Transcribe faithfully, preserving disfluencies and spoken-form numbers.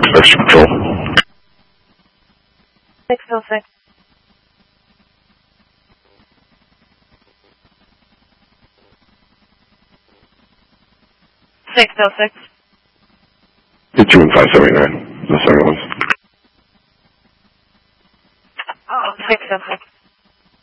extra patrol. six oh six. six oh six. Hit you in five seventy-nine. The second one. Oh, six oh six.